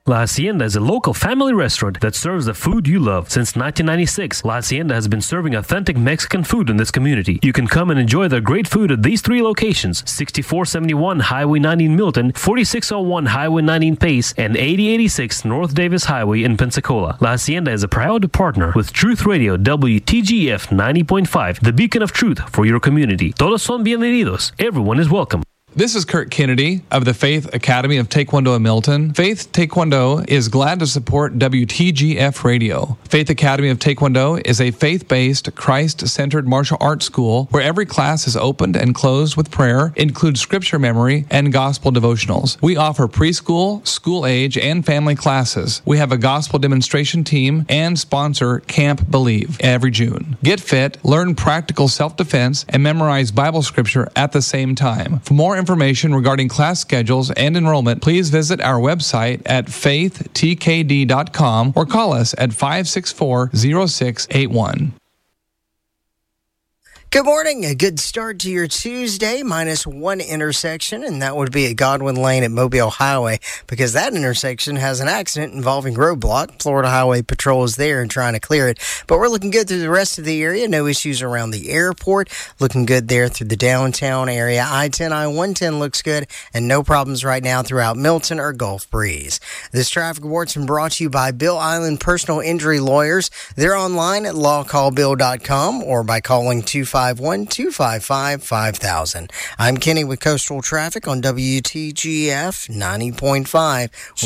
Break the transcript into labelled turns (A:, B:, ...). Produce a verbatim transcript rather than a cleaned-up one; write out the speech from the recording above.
A: La Hacienda is a local family restaurant that serves the food you love. Since nineteen ninety-six, La Hacienda has been serving authentic Mexican food in this community. You can come and enjoy their great food at these three locations: sixty-four seventy-one Highway ninety in Milton, forty-six oh one Highway ninety in Pace, and eighty eighty-six North Davis Highway in Pensacola. La Hacienda is a proud partner with Truth Radio W T G F ninety point five, the beacon of truth for your community. Todos son bienvenidos. Everyone is welcome.
B: This is Kurt Kennedy of the Faith Academy of Taekwondo in Milton. Faith Taekwondo is glad to support W T G F Radio. Faith Academy of Taekwondo is a faith-based, Christ-centered martial arts school where every class is opened and closed with prayer, includes scripture memory, and gospel devotionals. We offer preschool, school age, and family classes. We have a gospel demonstration team and sponsor Camp Believe every June. Get fit, learn practical self-defense, and memorize Bible scripture at the same time. For more information regarding class schedules and enrollment, please visit our website at faith t k d dot com or call us at five six four, zero six eight one.
C: Good morning. A good start to your Tuesday, minus one intersection, and that would be at Godwin Lane at Mobile Highway, because that intersection has an accident involving roadblock. Florida Highway Patrol is there and trying to clear it, but we're looking good through the rest of the area. No issues around the airport. Looking good there through the downtown area. I ten, I one ten looks good, and no problems right now throughout Milton or Gulf Breeze. This traffic report's been brought to you by Bill Island Personal Injury Lawyers. They're online at law call bill dot com or by calling two five one, two five five, five thousand. I'm Kenny with Coastal Traffic on W T G F ninety point five.